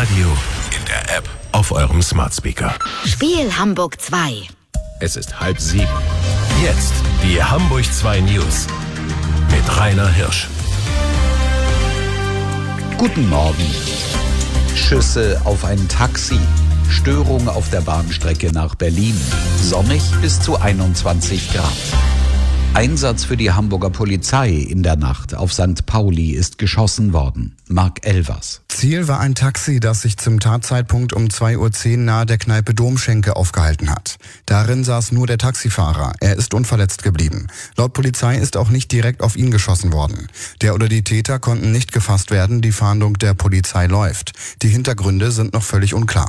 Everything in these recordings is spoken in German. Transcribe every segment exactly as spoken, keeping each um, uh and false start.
Radio, in der App, auf eurem Smart Speaker. Spiel Hamburg zwei. Es ist halb sieben. Jetzt die Hamburg zwei News mit Rainer Hirsch. Guten Morgen. Schüsse auf ein Taxi. Störung auf der Bahnstrecke nach Berlin. Sonnig bis zu einundzwanzig Grad. Einsatz für die Hamburger Polizei in der Nacht auf Sankt Pauli ist geschossen worden. Marc Elvers. Ziel war ein Taxi, das sich zum Tatzeitpunkt um zwei Uhr zehn nahe der Kneipe Domschenke aufgehalten hat. Darin saß nur der Taxifahrer. Er ist unverletzt geblieben. Laut Polizei ist auch nicht direkt auf ihn geschossen worden. Der oder die Täter konnten nicht gefasst werden. Die Fahndung der Polizei läuft. Die Hintergründe sind noch völlig unklar.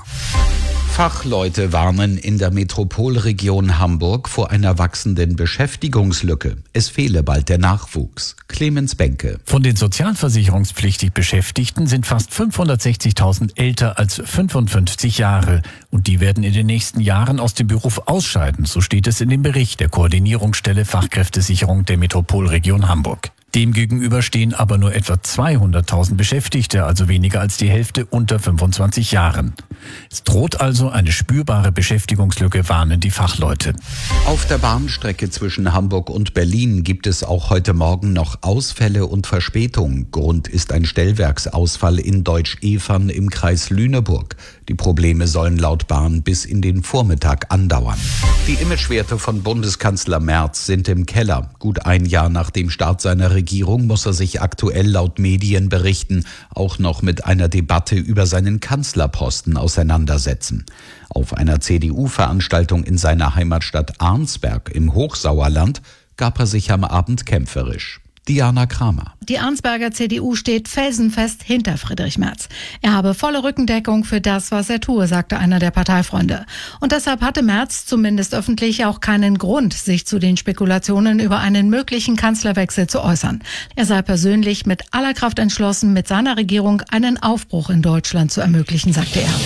Fachleute warnen in der Metropolregion Hamburg vor einer wachsenden Beschäftigungslücke. Es fehle bald der Nachwuchs. Clemens Benke. Von den sozialversicherungspflichtig Beschäftigten sind fast fünfhundertsechzigtausend älter als fünfundfünfzig Jahre. Und die werden in den nächsten Jahren aus dem Beruf ausscheiden. So steht es in dem Bericht der Koordinierungsstelle Fachkräftesicherung der Metropolregion Hamburg. Demgegenüber stehen aber nur etwa zweihunderttausend Beschäftigte, also weniger als die Hälfte unter fünfundzwanzig Jahren. Es droht also eine spürbare Beschäftigungslücke, warnen die Fachleute. Auf der Bahnstrecke zwischen Hamburg und Berlin gibt es auch heute Morgen noch Ausfälle und Verspätungen. Grund ist ein Stellwerksausfall in Deutsch-Evern im Kreis Lüneburg. Die Probleme sollen laut Bahn bis in den Vormittag andauern. Die Imagewerte von Bundeskanzler Merz sind im Keller. Gut ein Jahr nach dem Start seiner Regierung muss er sich aktuell laut Medienberichten auch noch mit einer Debatte über seinen Kanzlerposten auseinandersetzen. Auf einer C D U-Veranstaltung in seiner Heimatstadt Arnsberg im Hochsauerland gab er sich am Abend kämpferisch. Diana Kramer. Die Arnsberger C D U steht felsenfest hinter Friedrich Merz. Er habe volle Rückendeckung für das, was er tue, sagte einer der Parteifreunde. Und deshalb hatte Merz zumindest öffentlich auch keinen Grund, sich zu den Spekulationen über einen möglichen Kanzlerwechsel zu äußern. Er sei persönlich mit aller Kraft entschlossen, mit seiner Regierung einen Aufbruch in Deutschland zu ermöglichen, sagte er.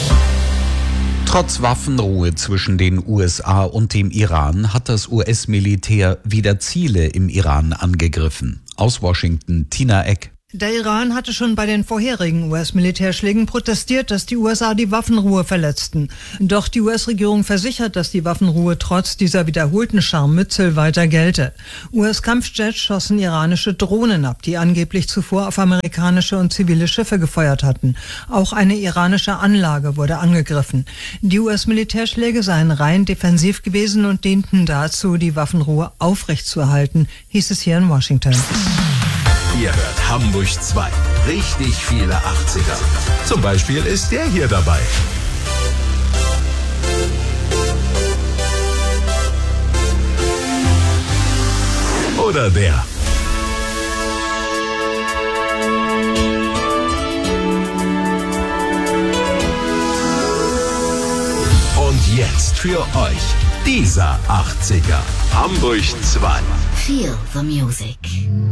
Trotz Waffenruhe zwischen den U S A und dem Iran hat das U S-Militär wieder Ziele im Iran angegriffen. Aus Washington, Tina Eck. Der Iran hatte schon bei den vorherigen U S-Militärschlägen protestiert, dass die U S A die Waffenruhe verletzten. Doch die U S-Regierung versichert, dass die Waffenruhe trotz dieser wiederholten Scharmützel weiter gelte. U S-Kampfjets schossen iranische Drohnen ab, die angeblich zuvor auf amerikanische und zivile Schiffe gefeuert hatten. Auch eine iranische Anlage wurde angegriffen. Die U S-Militärschläge seien rein defensiv gewesen und dienten dazu, die Waffenruhe aufrechtzuerhalten, hieß es hier in Washington. Ihr hört Hamburg zwei. Richtig viele achtziger. Zum Beispiel ist der hier dabei. Oder der. Und jetzt für euch dieser achtziger. Hamburg zwei. Feel the music.